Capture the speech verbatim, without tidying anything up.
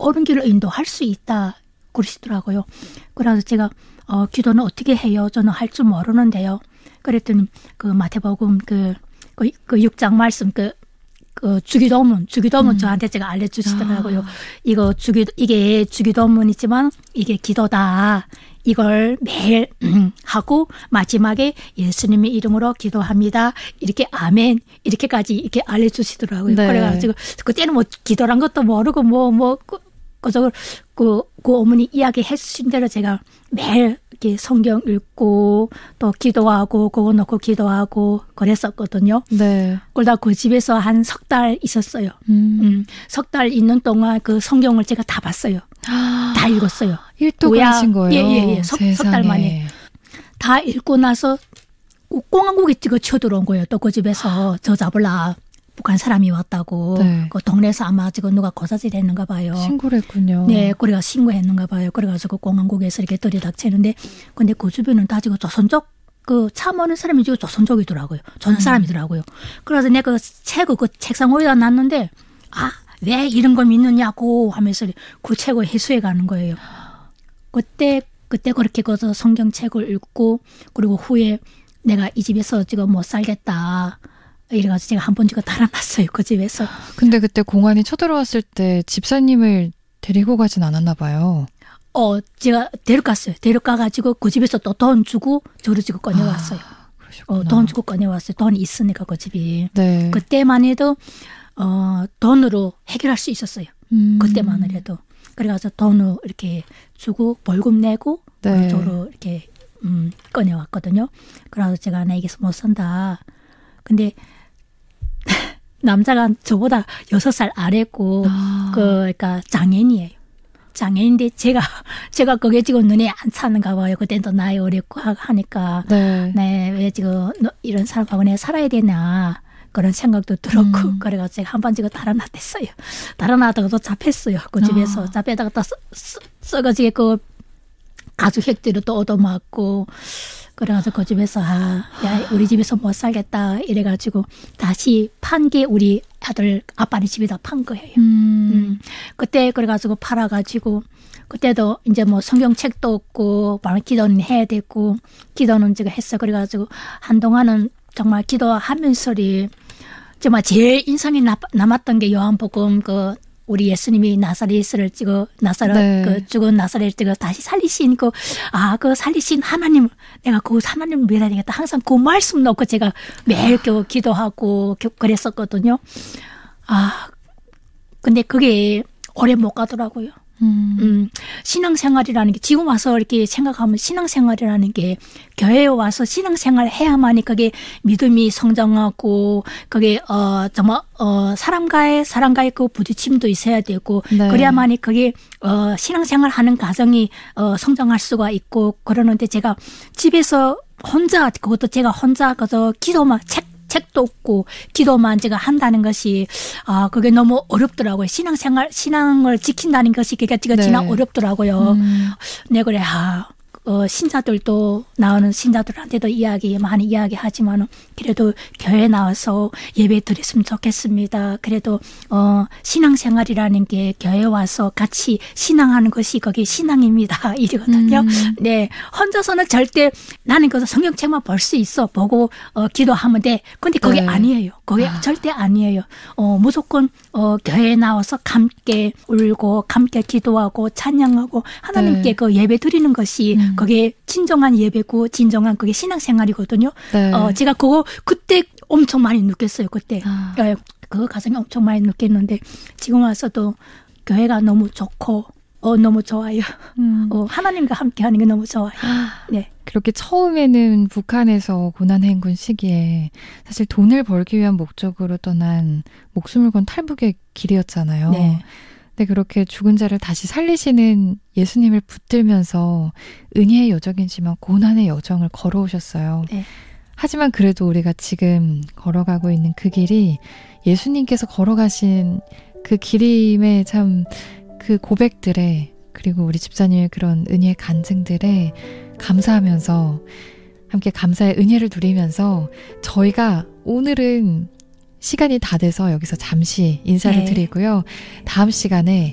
옳은 길로 인도할 수 있다 그러시더라고요. 그래서 제가 어, 기도는 어떻게 해요? 저는 할 줄 모르는데요. 그랬더니 그 마태복음 그, 그, 그 육 장 말씀 그, 그 주기도문, 주기도문 음. 저한테 제가 알려주시더라고요. 아. 이거 주기, 이게 주기도문이지만 이게 기도다. 이걸 매일 음, 하고 마지막에 예수님의 이름으로 기도합니다. 이렇게 아멘 이렇게까지 이렇게 알려주시더라고요. 네. 그래가지고 그때는 뭐 기도란 것도 모르고 뭐 뭐 그저 그, 그 어머니 이야기해 주신 대로 제가 매일 이렇게 성경 읽고 또 기도하고 그거 놓고 기도하고 그랬었거든요. 네. 그러다 그 집에서 한 석 달 있었어요. 음. 음, 석 달 있는 동안 그 성경을 제가 다 봤어요. 다 읽었어요. 일독을 하신 거예요? 예예예. 예, 예. 석 달 만에 다 읽고 나서 공항국에 찍어 쳐들어온 거예요. 또 그 집에서 저 잡으라. 북한 사람이 왔다고. 네. 그 동네에서 아마 지금 누가 고사질 했는가 봐요. 신고를 했군요. 네, 그래가 신고했는가 봐요. 그래가지고 공항국에서 이렇게 들이닥치는데, 근데 그 주변은 다 지금 조선족, 그 참오는 사람이 지금 조선족이더라고요. 조선 사람이더라고요. 음. 그래서 내가 그 책을 그 책상 위에다 놨는데, 아, 왜 이런 걸 믿느냐고 하면서 그 책을 해수해 가는 거예요. 그때, 그때 그렇게 가서 성경책을 읽고, 그리고 후에 내가 이 집에서 지금 못 살겠다. 이래가지고 제가 한 번 지금 달아났어요. 그 집에서. 근데 그때 공안이 쳐들어왔을 때 집사님을 데리고 가진 않았나 봐요. 어, 제가 데려갔어요. 데려가가지고 그 집에서 또 돈 주고 저를 지금 꺼내왔어요. 아, 그러셨구나. 어, 돈 주고 꺼내왔어요. 돈이 있으니까 그 집이. 네. 그때만 해도 어, 돈으로 해결할 수 있었어요. 음. 그때만 해도. 그래가지고 돈을 이렇게 주고 벌금 내고 네. 저를 이렇게 음, 꺼내왔거든요. 그래서 제가 나 이게서 못 산다. 근데 남자가 저보다 여섯 살 아래고, 아. 그, 그러니까 장애인이에요. 장애인인데 제가, 제가 그게 지금 눈에 안 차는가 봐요. 그땐 또 나이 어렸고 하니까. 네. 네, 왜 지금 이런 사람하고 내가 살아야 되나. 그런 생각도 들었고, 음. 그래가지고 제가 한 번 지금 달아났댔어요. 달아나다가 또 잡혔어요. 그 집에서. 아. 잡혀다가 또 썩어지게 그 가죽 획들을 또 얻어맞고, 그래가지고 그 집에서 아, 야 우리 집에서 못 살겠다 이래가지고 다시 판 게 우리 아들 아빠네 집에다 판 거예요. 음. 음. 그때 그래가지고 팔아가지고 그때도 이제 뭐 성경책도 없고 말 기도는 해야 되고 기도는 제가 했어. 그래가지고 한동안은 정말 기도하면서리 정말 제일 인상이 나, 남았던 게 요한복음 그 우리 예수님이 나사렛을 찍어 나사렛 네. 그 죽은 나사렛을 찍어 다시 살리신 그 아 그 살리신 하나님 내가 그 하나님을 믿어야 되겠다 항상 그 말씀 놓고 제가 매일 그 기도하고 그랬었거든요. 아 근데 그게 오래 못 가더라고요. 음. 음, 신앙생활이라는 게 지금 와서 이렇게 생각하면 신앙생활이라는 게 교회에 와서 신앙생활 해야만이 그게 믿음이 성장하고 그게 어 정말 어 사람과의 사람과의 그 부딪힘도 있어야 되고 네. 그래야만이 그게 어 신앙생활 하는 과정이 어 성장할 수가 있고 그러는데 제가 집에서 혼자 그것도 제가 혼자 그저 기도만 책 책도 없고 기도만 제가 한다는 것이 아 그게 너무 어렵더라고요. 신앙생활 신앙을 지킨다는 것이 그게 제가 지나 네. 어렵더라고요. 음. 네 그래 아 어, 신자들도 나오는 신자들한테도 이야기 많이 이야기하지만 그래도 교회 나와서 예배 드렸으면 좋겠습니다. 그래도 어, 신앙생활이라는 게 교회 와서 같이 신앙하는 것이 거기 신앙입니다. 이러거든요. 음. 네 혼자서는 절대 나는 그 성경책만 볼 수 있어 보고 어, 기도하면 돼. 근데 그게 네. 아니에요. 그게 아. 절대 아니에요. 어, 무조건 어, 교회에 나와서 함께 울고 함께 기도하고 찬양하고 하나님께 네. 그 예배 드리는 것이 음. 그게 진정한 예배고 진정한 그게 신앙생활이거든요. 네. 어, 제가 그거 그때 엄청 많이 느꼈어요. 그때 아. 그 과정에 엄청 많이 느꼈는데 지금 와서도 교회가 너무 좋고 어, 너무 좋아요. 음. 어, 하나님과 함께하는 게 너무 좋아요. 네. 그렇게 처음에는 북한에서 고난행군 시기에 사실 돈을 벌기 위한 목적으로 떠난 목숨을 건 탈북의 길이었잖아요. 네. 근데 그렇게 죽은 자를 다시 살리시는 예수님을 붙들면서 은혜의 여정이지만 고난의 여정을 걸어오셨어요. 네. 하지만 그래도 우리가 지금 걸어가고 있는 그 길이 예수님께서 걸어가신 그 길임에 참 그 고백들에 그리고 우리 집사님의 그런 은혜의 간증들에 감사하면서 함께 감사의 은혜를 누리면서 저희가 오늘은 시간이 다 돼서 여기서 잠시 인사를 네. 드리고요. 다음 시간에